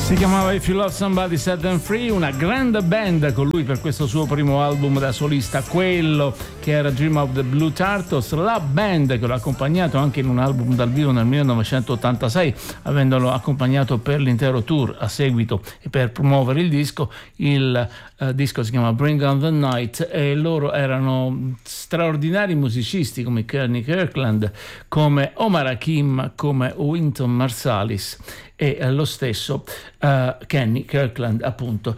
Si chiamava If You Love Somebody Set Them Free, una grande band con lui per questo suo primo album da solista, quello che era Dream of the Blue Turtles, la band che l'ha accompagnato anche in un album dal vivo nel 1986, avendolo accompagnato per l'intero tour a seguito e per promuovere il disco. Il disco si chiama Bring on the Night e loro erano straordinari musicisti come Kenny Kirkland, come Omar Hakim, come Wynton Marsalis e lo stesso Kenny Kirkland, appunto.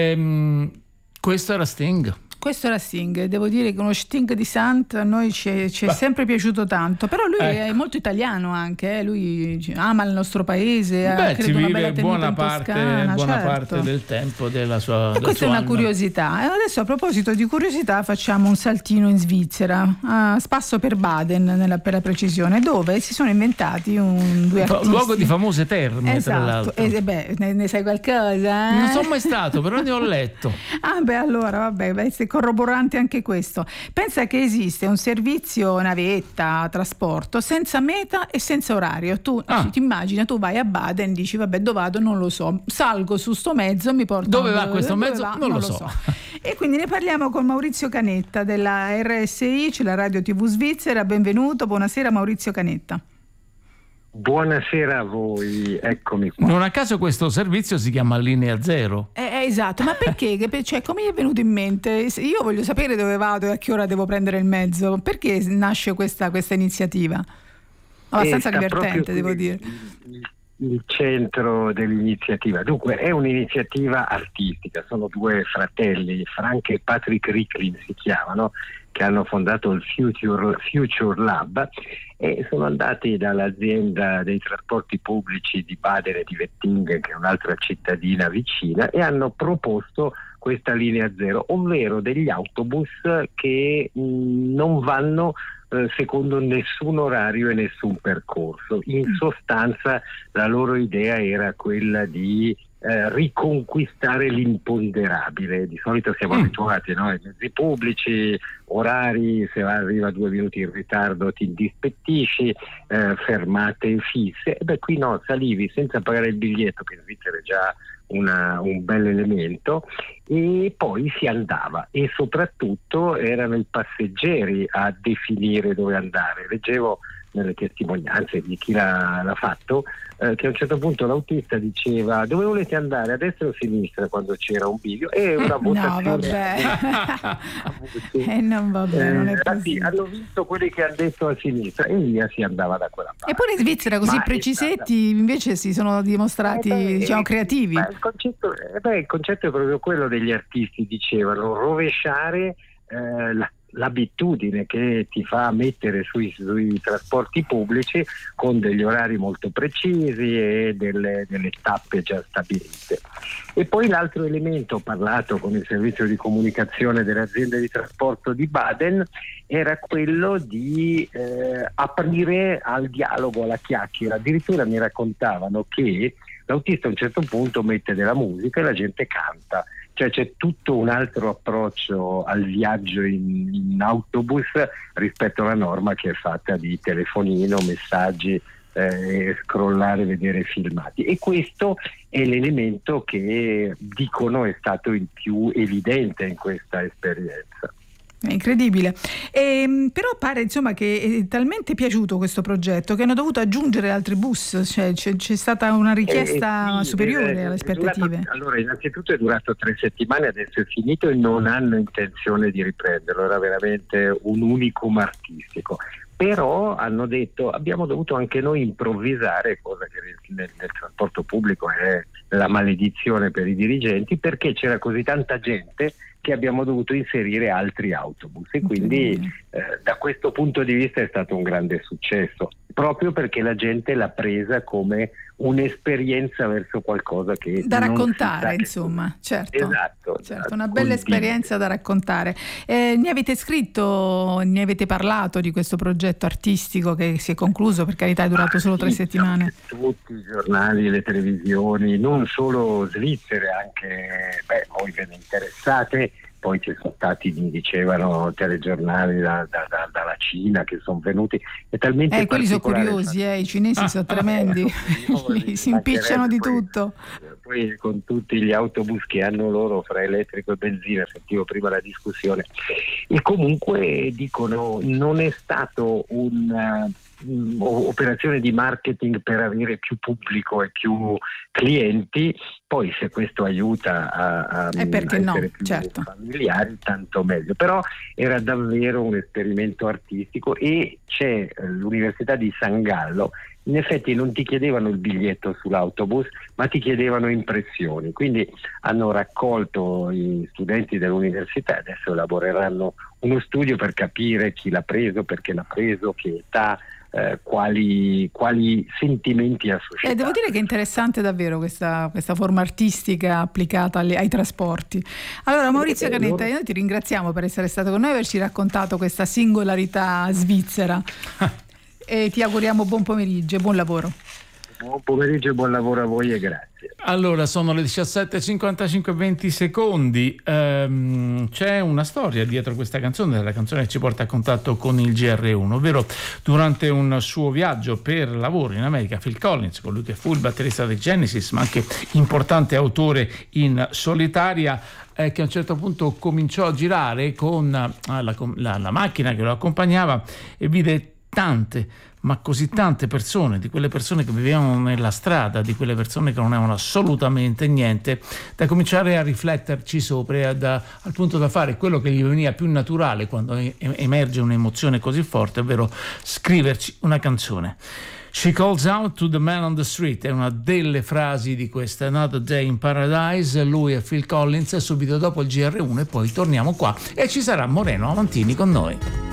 Questo era Sting. Questo era Sting, devo dire che uno Sting di Sant a noi ci è sempre piaciuto tanto, però lui è molto italiano anche, lui ama il nostro paese, ha credo una bella tenuta in Toscana, certo, parte del tempo della sua e questa è una curiosità. E adesso, a proposito di curiosità, facciamo un saltino in Svizzera, a spasso per Baden per la precisione, dove si sono inventati due artisti. Un luogo di famose terme, esatto, tra l'altro. Ne sai qualcosa? Non sono mai stato, però ne ho letto. Allora vabbè, corroborante anche questo. Pensa che esiste un servizio navetta, trasporto senza meta e senza orario. Tu ti immagini, tu vai a Baden, dici vabbè, dove vado non lo so, salgo su sto mezzo, mi porto dove va questo mezzo non lo so. E quindi ne parliamo con Maurizio Canetta della RSI, cioè la Radio TV Svizzera. Benvenuto, buonasera Maurizio Canetta. Buonasera a voi, eccomi qua. Non a caso questo servizio si chiama Linea Zero. Esatto, ma perché? Cioè, come gli è venuto in mente? Io voglio sapere dove vado e a che ora devo prendere il mezzo. Perché nasce questa iniziativa? Abbastanza divertente, devo dire. Il centro dell'iniziativa. Dunque, è un'iniziativa artistica, sono due fratelli, Frank e Patrick Ricklin si chiamano, che hanno fondato il Future Lab e sono andati dall'azienda dei trasporti pubblici di Baden e di Wettingen, che è un'altra cittadina vicina, e hanno proposto questa linea zero, ovvero degli autobus che non vanno secondo nessun orario e nessun percorso. In sostanza la loro idea era quella di riconquistare l'imponderabile. Di solito siamo abituati, no? Ai mezzi pubblici, orari, se arriva 2 minuti in ritardo ti indispettisci, fermate fisse. E qui no, salivi senza pagare il biglietto, che in Svizzera è già un bel elemento, e poi si andava, e soprattutto erano i passeggeri a definire dove andare. Leggevo nelle testimonianze di chi l'ha fatto che a un certo punto l'autista diceva: dove volete andare, a destra o a sinistra, quando c'era un bivio, e una votazione non va bene, non è possibile. Hanno visto quelli che hanno detto a sinistra e via si andava da quella parte. Eppure in Svizzera così precisetti invece si sono dimostrati creativi. Il concetto è proprio quello degli artisti, dicevano, rovesciare l'abitudine che ti fa mettere sui trasporti pubblici con degli orari molto precisi e delle tappe già stabilite. E poi l'altro elemento, ho parlato con il servizio di comunicazione delle aziende di trasporto di Baden, era quello di aprire al dialogo, alla chiacchiera. Addirittura mi raccontavano che l'autista a un certo punto mette della musica e la gente canta. Cioè c'è tutto un altro approccio al viaggio in autobus rispetto alla norma che è fatta di telefonino, messaggi, scrollare, vedere filmati. E questo è l'elemento che dicono è stato il più evidente in questa esperienza. È incredibile, però pare insomma che è talmente piaciuto questo progetto che hanno dovuto aggiungere altri bus, cioè c'è stata una richiesta superiore alle aspettative. Allora, innanzitutto è durato 3 settimane, adesso è finito e non hanno intenzione di riprenderlo, era veramente un unicum artistico. Però hanno detto: abbiamo dovuto anche noi improvvisare, cosa che nel trasporto pubblico è la maledizione per i dirigenti, perché c'era così tanta gente che abbiamo dovuto inserire altri autobus, e quindi da questo punto di vista è stato un grande successo, proprio perché la gente l'ha presa come un'esperienza verso qualcosa che da raccontare, insomma, certo, una bella esperienza da raccontare. Ne avete scritto, ne avete parlato di questo progetto artistico che si è concluso, per carità è durato solo 3 settimane? Tutti i giornali, le televisioni, non solo svizzere, anche voi ve ne interessate. Poi ci sono stati, mi dicevano, telegiornali dalla Cina che sono venuti. È talmente quelli sono curiosi, i cinesi sono tremendi, si impicciano di tutto. poi con tutti gli autobus che hanno loro fra elettrico e benzina, sentivo prima la discussione, e comunque dicono non è stato operazione di marketing per avere più pubblico e più clienti. Poi se questo aiuta a perché essere no, più certo, familiari, tanto meglio. Però era davvero un esperimento artistico, e c'è l'Università di San Gallo. In effetti non ti chiedevano il biglietto sull'autobus, ma ti chiedevano impressioni. Quindi hanno raccolto i studenti dell'università e adesso elaboreranno uno studio per capire chi l'ha preso, perché l'ha preso, che età, quali sentimenti ha suscitato. Devo dire che è interessante davvero questa forma artistica applicata ai trasporti. Allora, Maurizio Canetta, noi ti ringraziamo per essere stato con noi e averci raccontato questa singolarità svizzera e ti auguriamo buon pomeriggio e buon lavoro. Buon pomeriggio e buon lavoro a voi, e grazie. Allora, sono le 17:55 20 secondi. C'è una storia dietro questa canzone, la canzone che ci porta a contatto con il GR1, ovvero durante un suo viaggio per lavoro in America, Phil Collins, colui che fu il batterista dei Genesis, ma anche importante autore in solitaria, che a un certo punto cominciò a girare con la macchina che lo accompagnava e vide ma così tante persone, di quelle persone che vivevano nella strada, di quelle persone che non avevano assolutamente niente, da cominciare a rifletterci sopra e al punto da fare quello che gli veniva più naturale quando emerge un'emozione così forte, ovvero scriverci una canzone. She calls out to the man on the street è una delle frasi di questa Another Day in Paradise. Lui è Phil Collins, subito dopo il GR1 e poi torniamo qua e ci sarà Moreno Avantini con noi.